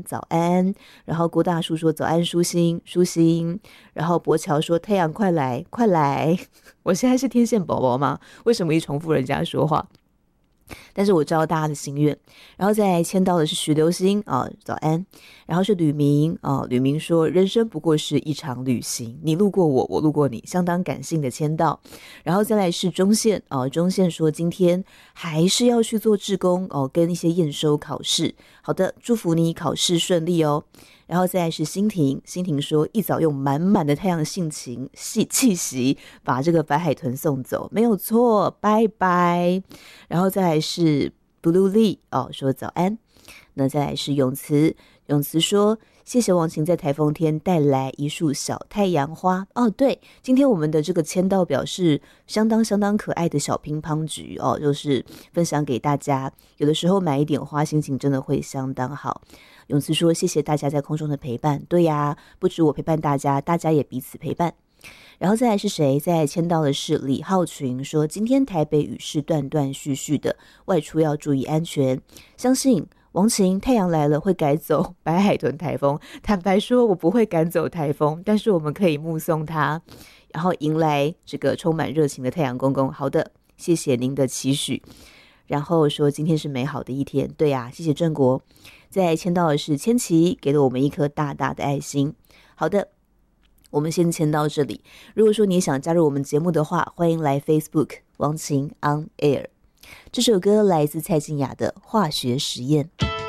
早安。然后郭大叔说早安，舒心舒心。然后博乔说太阳快来快来。我现在是天线宝宝吗？为什么一重复人家说话？但是我知道大家的心愿。然后再签到的是徐流星早安。然后是吕明吕明说人生不过是一场旅行，你路过我，我路过你，相当感性的签到。然后再来是中线中线说今天还是要去做志工跟一些验收考试。好的，祝福你考试顺利哦。然后再来是欣婷，欣婷说一早用满满的太阳性情气息把这个白海豚送走，没有错，拜拜。然后再来是 Blue Lee 说早安。那再来是永慈，永慈说谢谢王晴在台风天带来一束小太阳花。对，今天我们的这个签到表是相当可爱的小乒乓菊就是分享给大家，有的时候买一点花心情真的会相当好。永慈说谢谢大家在空中的陪伴，对呀，不止我陪伴大家，大家也彼此陪伴。然后再来是谁？再来签到的是李浩群，说今天台北雨势断断续续的，外出要注意安全，相信王晴太阳来了会赶走白海豚台风。坦白说我不会赶走台风，但是我们可以目送它，然后迎来这个充满热情的太阳公公。好的，谢谢您的期许。然后说今天是美好的一天，对呀，谢谢郑国。再签到的是千琪，给了我们一颗大大的爱心。好的，我们先签到这里。如果说你想加入我们节目的话，欢迎来 Facebook 王晴 On Air。这首歌来自蔡健雅的《化学实验》。